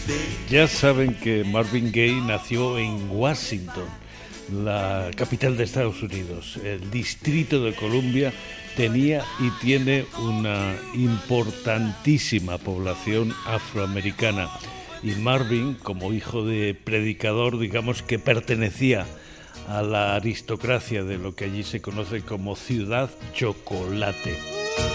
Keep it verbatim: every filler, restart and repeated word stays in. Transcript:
Ya saben que Marvin Gaye nació en Washington, la capital de Estados Unidos. El Distrito de Columbia tenía y tiene una importantísima población afroamericana. Y Marvin, como hijo de predicador, digamos que pertenecía a la aristocracia de lo que allí se conoce como Ciudad Chocolate.